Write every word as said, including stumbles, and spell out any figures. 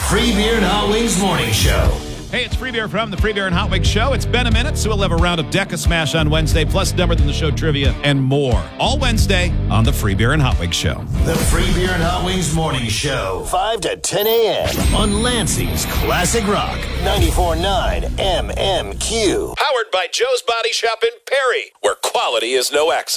Free Beer and Hot Wings Morning Show. Hey, it's Free Beer from the Free Beer and Hot Wings Show. It's been a minute, so we'll have a round of Deca Smash on Wednesday, plus Dumber Than the Show trivia and more. All Wednesday on the Free Beer and Hot Wings Show. The Free Beer and Hot Wings Morning Show. five to ten a.m. on Lansing's Classic Rock. ninety-four point nine M M Q. Powered by Joe's Body Shop in Perry, where quality is no accident.